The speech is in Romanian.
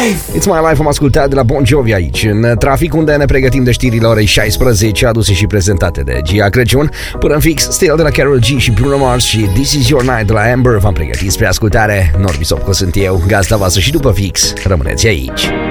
It's My Life am ascultat de la Bon Jovi aici, în trafic, unde ne pregătim de știrile orei 16, aduse și prezentate de Gia Crăciun. Până în fix, Still de la Karol G și Bruno Mars și This Is Your Night de la Amber v-am pregătit spre ascultare. Norbi Sopco sunt eu, gazda voastră și după fix, rămâneți aici.